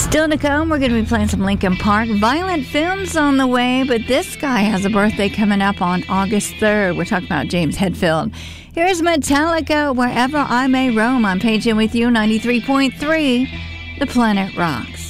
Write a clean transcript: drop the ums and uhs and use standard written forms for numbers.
Still to come, we're going to be playing some Linkin Park. Violent Films on the way, but this guy has a birthday coming up on August 3rd. We're talking about James Hetfield. Here's Metallica, Wherever I May Roam. I'm Paige in with you, 93.3, The Planet Rocks.